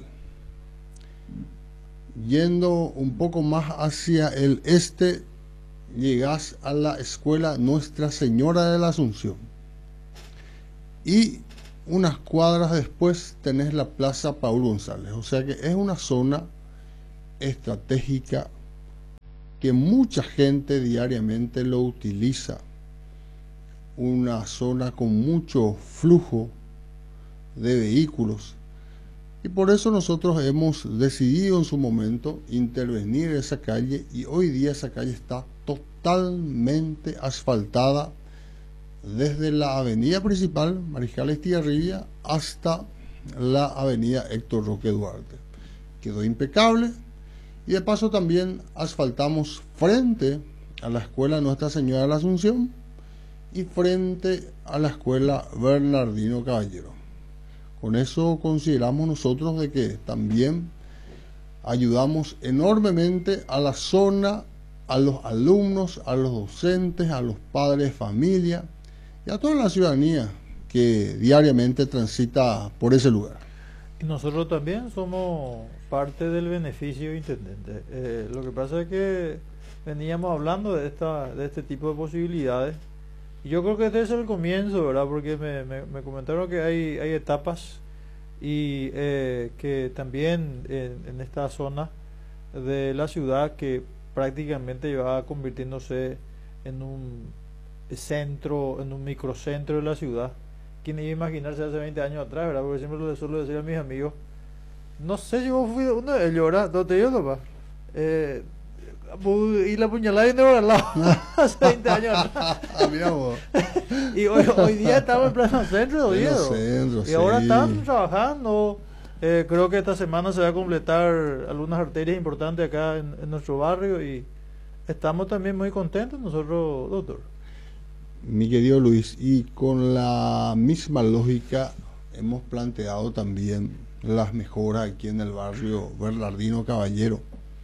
Yendo un poco más hacia el este, llegás a la Escuela Nuestra Señora de la Asunción. Y unas cuadras después tenés la Plaza Paul González. O sea que es una zona estratégica que mucha gente diariamente lo utiliza. Una zona con mucho flujo de vehículos. Y por eso nosotros hemos decidido en su momento intervenir en esa calle, y hoy día esa calle está totalmente asfaltada desde la avenida principal Mariscal Estigarribia hasta la avenida Héctor Roque Duarte. Quedó impecable, y de paso también asfaltamos frente a la escuela Nuestra Señora de la Asunción y frente a la escuela Bernardino Caballero. Con eso consideramos nosotros de que también ayudamos enormemente a la zona, a los alumnos, a los docentes, a los padres de familia y a toda la ciudadanía que diariamente transita por ese lugar. Y nosotros también somos parte del beneficio, intendente. Lo que pasa es que veníamos hablando de este tipo de posibilidades. Y yo creo que este es el comienzo, ¿verdad? Porque me comentaron que hay etapas, y que también en esta zona de la ciudad, que prácticamente va convirtiéndose en un centro, en un microcentro de la ciudad. ¿Quién iba a imaginarse hace 20 años atrás, verdad? Porque siempre lo suelo decir a mis amigos. No sé si vos fui uno de ellos, ¿verdad? ¿No te digo, papá? Y la puñalada viene por al lado hace 20 años atrás. Mira vos. Y hoy día estamos en pleno centro de Oviedo. Y ahora están trabajando. Creo que esta semana se va a completar algunas arterias importantes acá en nuestro barrio, y estamos también muy contentos nosotros, doctor. Mi querido Luis, y con la misma lógica hemos planteado también las mejoras aquí en el barrio Bernardino Caballero.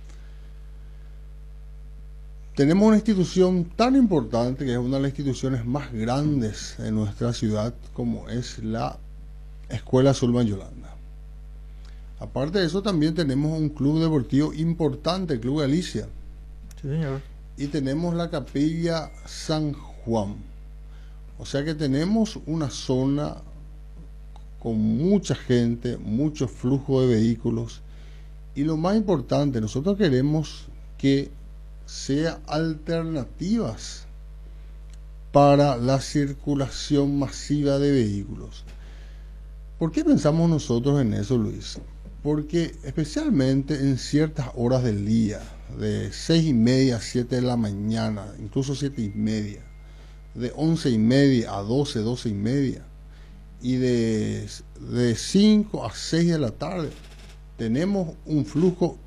Tenemos una institución tan importante, que es una de las instituciones más grandes en nuestra ciudad, como es la Escuela Zulma Yolanda. Aparte de eso, también tenemos un club deportivo importante, el Club Galicia. Sí, señor. Y tenemos la Capilla San Juan. O sea que tenemos una zona con mucha gente, mucho flujo de vehículos. Y lo más importante, nosotros queremos que sea alternativas para la circulación masiva de vehículos. ¿Por qué pensamos nosotros en eso, Luis? Porque especialmente en ciertas horas del día, de 6:30 a 7 de la mañana, incluso 7:30, de 11:30 a 12, 12:30, y de 5 a 6 de la tarde, tenemos un flujo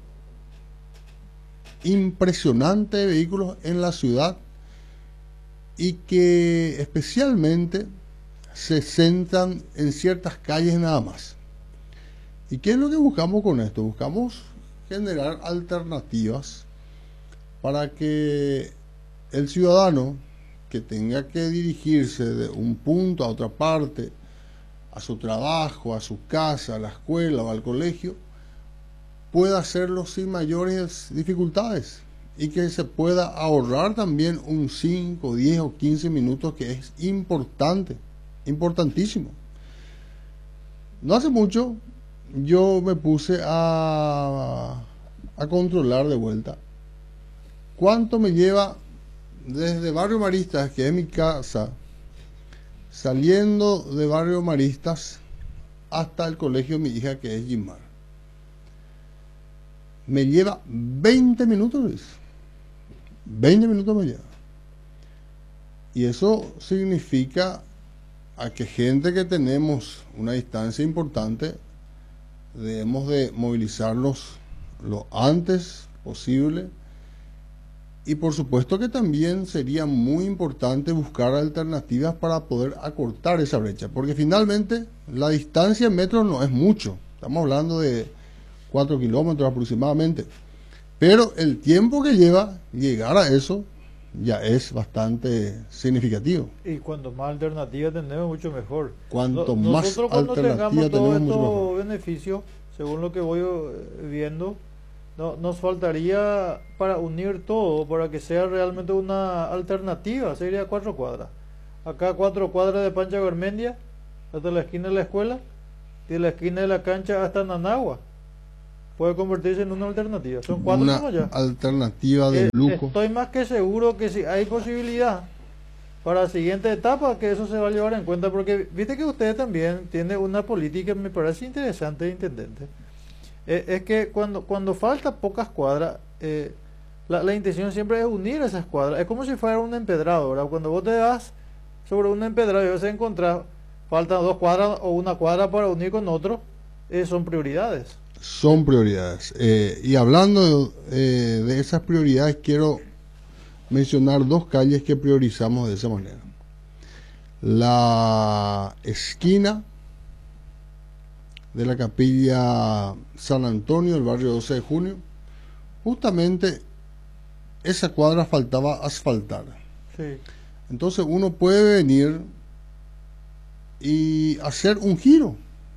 impresionante de vehículos en la ciudad, y que especialmente se centran en ciertas calles nada más. ¿Y qué es lo que buscamos con esto? Buscamos generar alternativas para que el ciudadano que tenga que dirigirse de un punto a otra parte, a su trabajo, a su casa, a la escuela o al colegio, pueda hacerlo sin mayores dificultades, y que se pueda ahorrar también un 5, 10 o 15 minutos, que es importante, importantísimo. No hace mucho yo me puse a controlar de vuelta cuánto me lleva desde Barrio Maristas, que es mi casa, saliendo de Barrio Maristas hasta el colegio de mi hija, que es Guimar. Me lleva 20 minutos, Luis. 20 minutos me lleva. Y eso significa a que gente que tenemos una distancia importante, debemos de movilizarnos lo antes posible. Y por supuesto que también sería muy importante buscar alternativas para poder acortar esa brecha, porque finalmente la distancia en metros no es mucho, estamos hablando de 4 kilómetros aproximadamente, pero el tiempo que lleva llegar a eso ya es bastante significativo. Y cuanto más alternativas tenemos, mucho mejor. Cuanto más nosotros, cuando tengamos alternativas tenemos, mucho todos mejor. estos beneficios, según lo que voy viendo, nos faltaría para unir todo, para que sea realmente una alternativa. Sería 4 cuadras. Acá 4 cuadras de Pancha Garmendia, hasta la esquina de la escuela, y de la esquina de la cancha hasta Nanagua. Puede convertirse en una alternativa. Son 4 Una como ya. alternativa de lujo. Estoy más que seguro que si hay posibilidad para la siguiente etapa, que eso se va a llevar en cuenta, porque viste que usted también tiene una política, me parece interesante, intendente. Es que cuando falta pocas cuadras, la intención siempre es unir esas cuadras. Es como si fuera un empedrado, ¿verdad? Cuando vos te vas sobre un empedrado y vas a encontrar, faltan 2 cuadras o 1 cuadra para unir con otro, son prioridades. Son prioridades. Y hablando de esas prioridades, quiero mencionar 2 calles que priorizamos de esa manera. La esquina de la capilla San Antonio, el barrio 12 de junio, justamente esa cuadra faltaba asfaltar. Sí. Entonces uno puede venir y hacer un giro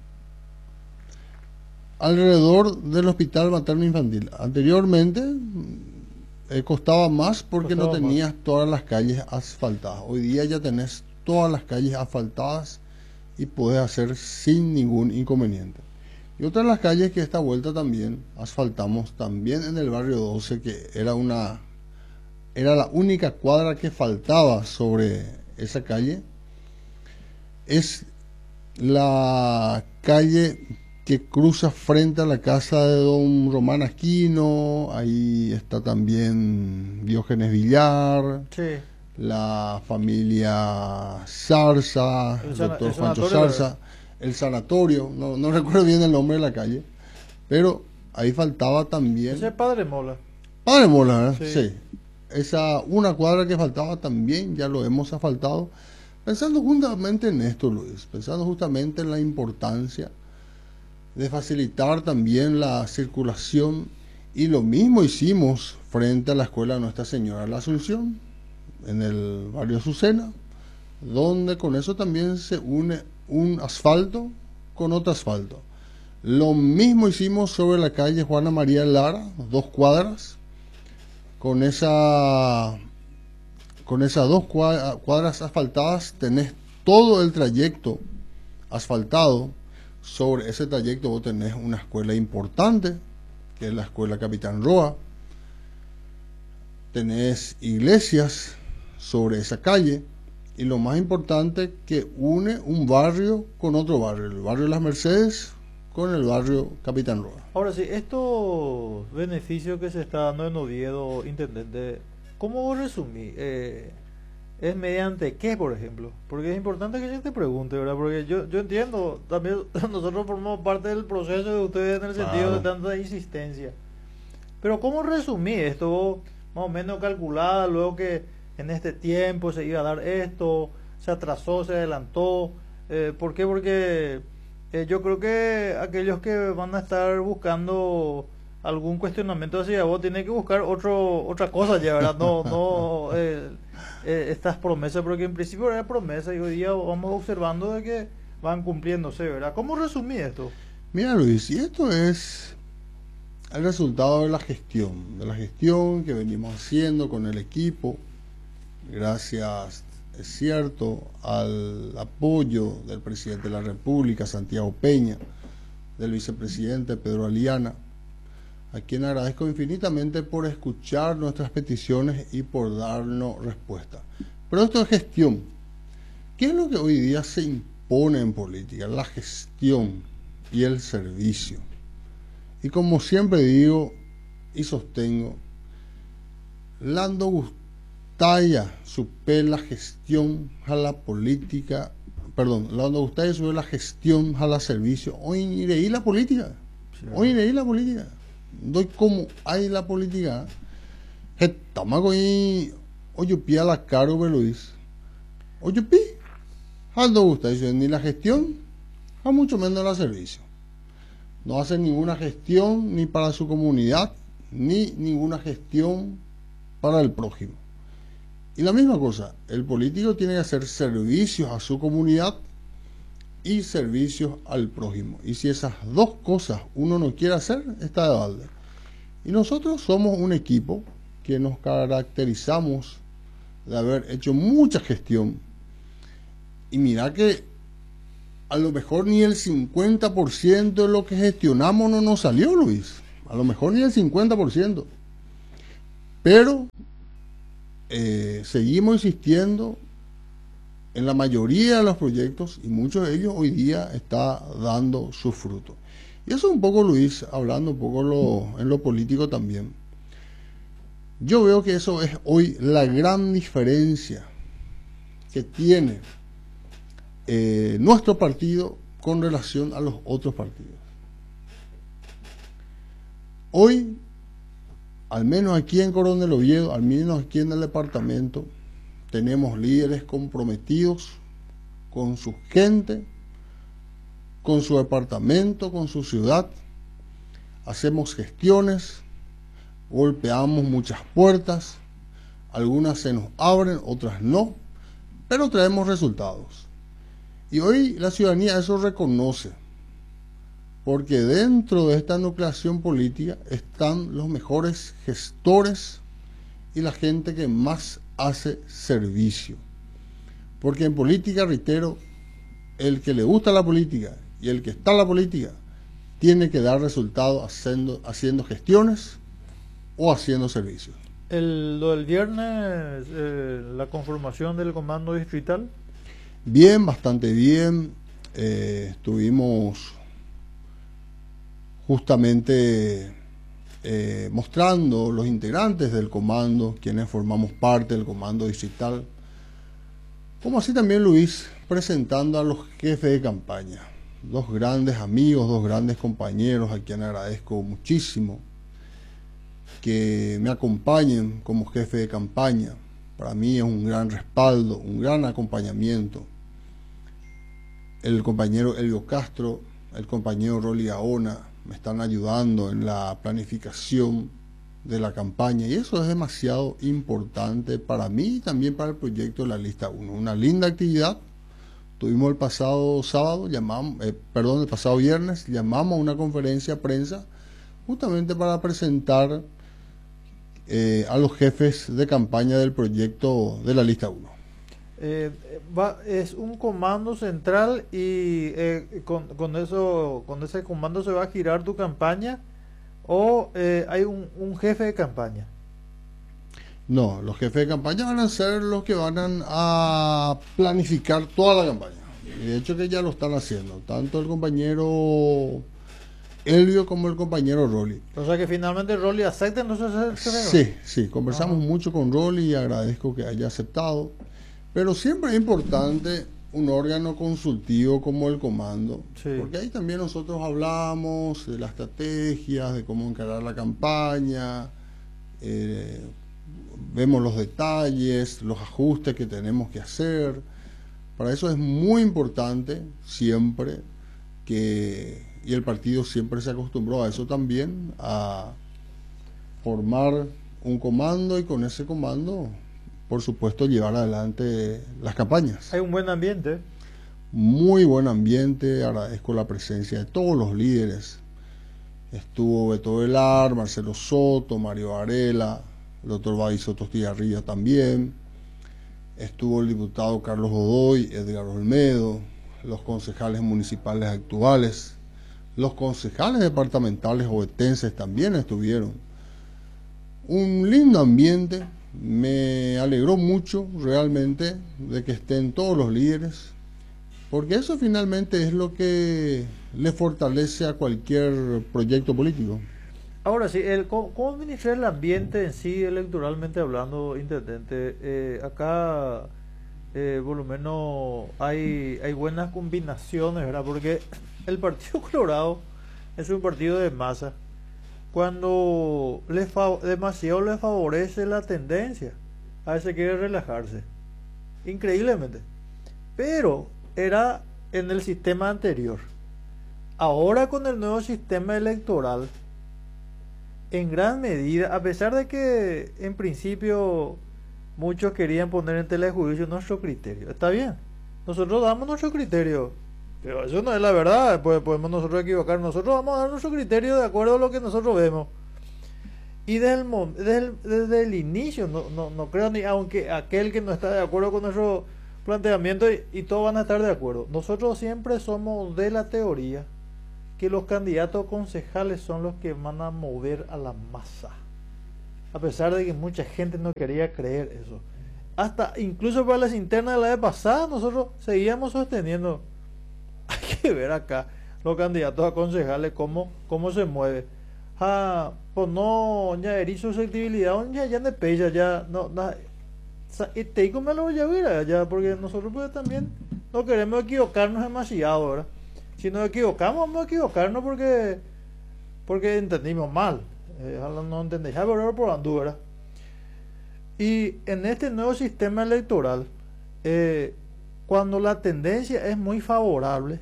alrededor del hospital materno infantil. Anteriormente costaba más porque no tenías todas las calles asfaltadas. Hoy día ya tenés todas las calles asfaltadas y podés hacer sin ningún inconveniente. Y otra de las calles que esta vuelta también asfaltamos, también en el barrio 12, que era la única cuadra que faltaba sobre esa calle, es la calle que cruza frente a la casa de don Román Aquino. Ahí está también Diógenes Villar, Sí. la familia Zarza, el doctor Juancho Zarza, el sanatorio, no recuerdo bien el nombre de la calle, pero ahí faltaba también... Ese es Padre Mola. Padre Mola, ¿verdad? Sí. Sí. Esa una cuadra que faltaba también, ya lo hemos asfaltado, pensando justamente en esto, Luis, pensando justamente en la importancia de facilitar también la circulación, y lo mismo hicimos frente a la escuela Nuestra Señora de la Asunción, en el barrio Azucena, donde con eso también se une un asfalto con otro asfalto. Lo mismo hicimos sobre la calle Juana María Lara, 2 cuadras, con esas 2 cuadras asfaltadas tenés todo el trayecto asfaltado. Sobre ese trayecto vos tenés una escuela importante, que es la escuela Capitán Roa. Tenés iglesias sobre esa calle, y lo más importante, que une un barrio con otro barrio, el barrio Las Mercedes con el barrio Capitán Roa. Ahora sí, estos beneficios que se está dando en Oviedo, intendente, ¿cómo vos resumís? ¿Es mediante qué, por ejemplo? Porque es importante que yo te pregunte, ¿verdad? Porque yo entiendo, también nosotros formamos parte del proceso de ustedes en el sentido de tanta insistencia. Pero ¿cómo resumí esto? Más o menos calculada, luego que en este tiempo se iba a dar esto, se atrasó, se adelantó. ¿Por qué? Porque yo creo que aquellos que van a estar buscando algún cuestionamiento hacia vos tienen que buscar otra cosa ya, ¿verdad? No estas promesas, porque en principio era promesa y hoy día vamos observando de que van cumpliéndose, ¿verdad? ¿Cómo resumí esto? Mira, Luis, y esto es el resultado de la gestión que venimos haciendo con el equipo, gracias, es cierto, al apoyo del presidente de la República, Santiago Peña, del vicepresidente Pedro Aliana, a quien agradezco infinitamente por escuchar nuestras peticiones y por darnos respuesta. Pero esto es gestión. ¿Qué es lo que hoy día se impone en política? La gestión y el servicio. Y como siempre digo y sostengo, Lando Gustaya supera la gestión a la política, Lando Gustaya supera la gestión a la servicio. Hoy leí la política. Doy como hay la política. Estamos ahí, oye, pía la caro, Luis. Oye, pi, Lando Gustaya ni la gestión, a mucho menos la servicio. No hace ninguna gestión ni para su comunidad, ni ninguna gestión para el prójimo. Y la misma cosa, el político tiene que hacer servicios a su comunidad y servicios al prójimo. Y si esas 2 cosas uno no quiere hacer, está de balde. Y nosotros somos un equipo que nos caracterizamos de haber hecho mucha gestión. Y mira que a lo mejor ni el 50% de lo que gestionamos no nos salió, Luis. A lo mejor ni el 50%. Pero seguimos insistiendo en la mayoría de los proyectos y muchos de ellos hoy día está dando sus frutos. Y eso un poco, Luis, hablando un poco en lo político también. Yo veo que eso es hoy la gran diferencia que tiene nuestro partido con relación a los otros partidos. Hoy, al menos aquí en Coronel Oviedo, al menos aquí en el departamento, tenemos líderes comprometidos con su gente, con su departamento, con su ciudad. Hacemos gestiones, golpeamos muchas puertas, algunas se nos abren, otras no, pero traemos resultados. Y hoy la ciudadanía eso reconoce, porque dentro de esta nucleación política están los mejores gestores y la gente que más hace servicio. Porque en política, reitero, el que le gusta la política y el que está en la política tiene que dar resultados haciendo gestiones o haciendo servicios. Lo del viernes, la conformación del comando distrital. Bien, bastante bien. Estuvimos justamente mostrando los integrantes del comando, quienes formamos parte del comando distrital, como así también Luis, presentando a los jefes de campaña, dos grandes amigos, dos grandes compañeros, a quienes agradezco muchísimo que me acompañen como jefe de campaña. Para mí es un gran respaldo, un gran acompañamiento. El compañero Elvio Castro, el compañero Rolly Gaona, me están ayudando en la planificación de la campaña, y eso es demasiado importante para mí y también para el proyecto de la Lista 1. Una linda actividad. Tuvimos el pasado sábado, el pasado viernes, llamamos a una conferencia de prensa justamente para presentar a los jefes de campaña del proyecto de la Lista 1. Es un comando central y con ese comando se va a girar tu campaña, o hay un jefe de campaña. No, los jefes de campaña van a ser los que van a planificar toda la campaña. Y de hecho que ya lo están haciendo, tanto el compañero Elvio como el compañero Rolly. O sea que finalmente Rolly acepta entonces. Sí, conversamos mucho con Rolly y agradezco que haya aceptado. Pero siempre es importante un órgano consultivo como el comando, sí, porque ahí también nosotros hablamos de las estrategias, de cómo encarar la campaña, vemos los detalles, los ajustes que tenemos que hacer. Para eso es muy importante siempre y el partido siempre se acostumbró a eso también, a formar un comando y con ese comando, por supuesto, llevar adelante las campañas. Hay un buen ambiente. Muy buen ambiente, agradezco la presencia de todos los líderes. Estuvo Beto Velar, Marcelo Soto, Mario Varela, el doctor Baviso Tostigarrilla también. Estuvo el diputado Carlos Godoy, Edgar Olmedo, los concejales municipales actuales, los concejales departamentales ovetenses también estuvieron. Un lindo ambiente. Me alegró mucho realmente de que estén todos los líderes, porque eso finalmente es lo que le fortalece a cualquier proyecto político. Ahora sí, ¿cómo administrar el ambiente en sí, electoralmente hablando, intendente? Acá por lo menos hay buenas combinaciones, ¿verdad? Porque el Partido Colorado es un partido de masa. Cuando demasiado le favorece la tendencia, a veces quiere relajarse, increíblemente. Pero era en el sistema anterior. Ahora con el nuevo sistema electoral, en gran medida, a pesar de que en principio muchos querían poner en tela de juicio nuestro criterio, está bien, nosotros damos nuestro criterio, pero eso no es la verdad, pues podemos nosotros equivocar. Nosotros vamos a dar nuestro criterio de acuerdo a lo que nosotros vemos. Y desde el inicio, no creo ni, aunque aquel que no está de acuerdo planteamiento y todos van a estar de acuerdo. Nosotros siempre somos de la teoría que los candidatos concejales son los que van a mover a la masa. A pesar de que mucha gente no quería creer eso. Hasta incluso para las internas de la vez pasada nosotros seguíamos sosteniendo. Hay que ver acá los candidatos a concejales cómo se mueve. Pues no, ya eres susceptibilidad, ya de pella, ya no, y te digo me lo voy a ver ya, porque nosotros pues también no queremos equivocarnos demasiado, ¿verdad? Si nos equivocamos, vamos a equivocarnos porque entendimos mal. No entendéis, pero por andú, ¿verdad? Y en este nuevo sistema electoral, cuando la tendencia es muy favorable,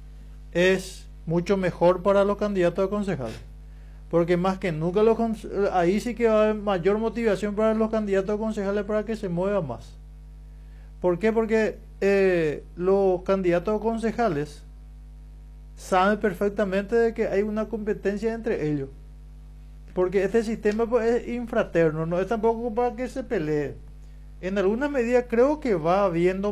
es mucho mejor para los candidatos a concejales. Porque más que nunca ahí sí que va a haber mayor motivación para los candidatos a concejales para que se muevan más. ¿Por qué? Porque los candidatos a concejales saben perfectamente de que hay una competencia entre ellos. Porque este sistema pues, es infraterno, no es tampoco para que se pelee. En alguna medida creo que va habiendo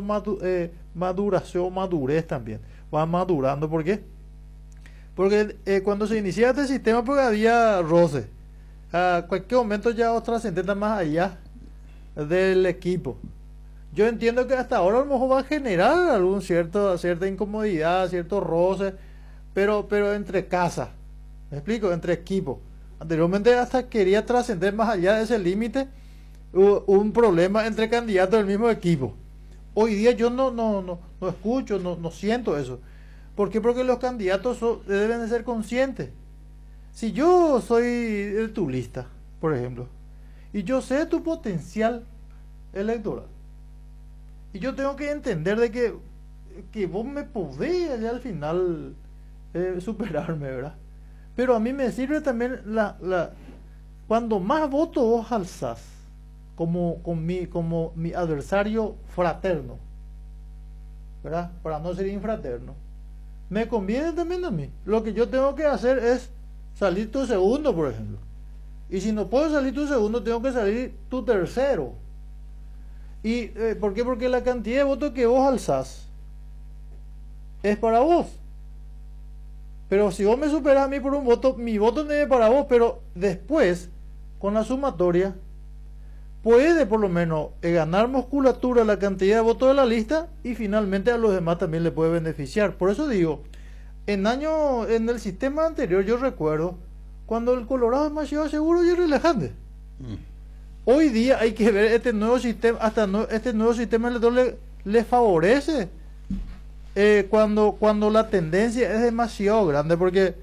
madurez también. Va madurando. ¿Por qué? Porque cuando se inicia este sistema pues había roce. A cualquier momento ya os trascendenta más allá del equipo. Yo entiendo que hasta ahora a lo mejor va a generar algún cierta incomodidad, cierto roce, pero entre casas. ¿Me explico? Entre equipos. Anteriormente hasta quería trascender más allá de ese límite un problema entre candidatos del mismo equipo. Hoy día yo no escucho, no siento eso. ¿Por qué? Porque los candidatos deben de ser conscientes. Si yo soy tu lista, por ejemplo, y yo sé tu potencial electoral, y yo tengo que entender de que vos me podés al final superarme, ¿verdad? Pero a mí me sirve también cuando más votos vos alzás como mi adversario fraterno, ¿verdad? Para no ser infraterno. Me conviene también a mí. Lo que yo tengo que hacer es salir tu segundo, por ejemplo. Y si no puedo salir tu segundo, tengo que salir tu tercero. ¿Y por qué? Porque la cantidad de votos que vos alzás es para vos. Pero si vos me superás a mí por un voto, mi voto no es para vos, pero después, con la sumatoria, puede por lo menos ganar musculatura la cantidad de votos de la lista y finalmente a los demás también le puede beneficiar. Por eso digo, en el sistema anterior yo recuerdo cuando el Colorado es demasiado seguro y relajante. Hoy día hay que ver este nuevo sistema, este nuevo sistema electoral le favorece cuando la tendencia es demasiado grande, porque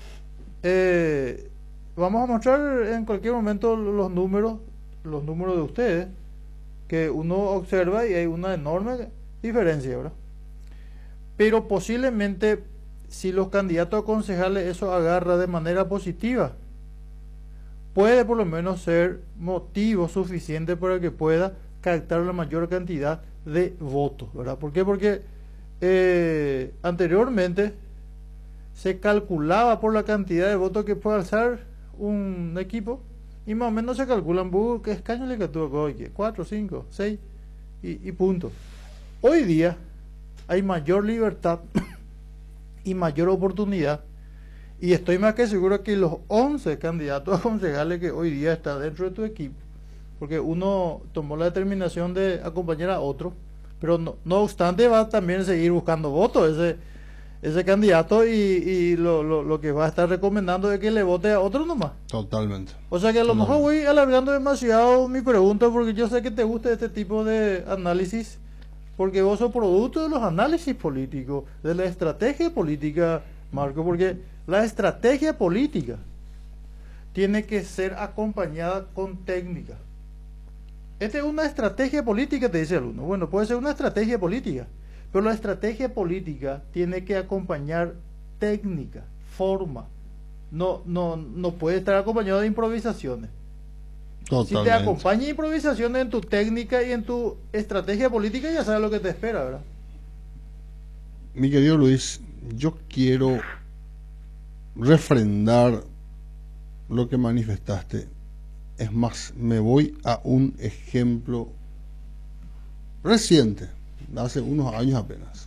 vamos a mostrar en cualquier momento los números de ustedes, que uno observa y hay una enorme diferencia, ¿verdad? Pero posiblemente si los candidatos a concejales eso agarra de manera positiva, puede por lo menos ser motivo suficiente para que pueda captar la mayor cantidad de votos, ¿verdad? ¿Por qué? Porque anteriormente se calculaba por la cantidad de votos que puede alzar un equipo y más o menos se calculan qué escaños le captura, 4, 5, 6 y punto. Hoy día hay mayor libertad y mayor oportunidad, y estoy más que seguro que los 11 candidatos a concejales que hoy día están dentro de tu equipo, porque uno tomó la determinación de acompañar a otro, pero no obstante va a también seguir buscando votos ese candidato y lo que va a estar recomendando es que le vote a otro nomás. Totalmente. O sea que a lo mejor voy alargando demasiado mi pregunta, porque yo sé que te gusta este tipo de análisis, porque vos sos producto de los análisis políticos, de la estrategia política, Marco, porque la estrategia política tiene que ser acompañada con técnica. Esta es una estrategia política, te dice el alumno. Bueno, puede ser una estrategia política, pero la estrategia política tiene que acompañar técnica, forma. No puede estar acompañado de improvisaciones. Totalmente. Si te acompaña improvisaciones en tu técnica y en tu estrategia política, ya sabes lo que te espera, ¿verdad? Mi querido Luis, yo quiero refrendar lo que manifestaste. Es más, me voy a un ejemplo reciente, hace unos años apenas.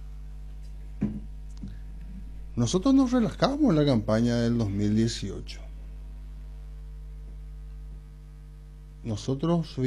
Nosotros nos relajamos en la campaña del 2018. Nosotros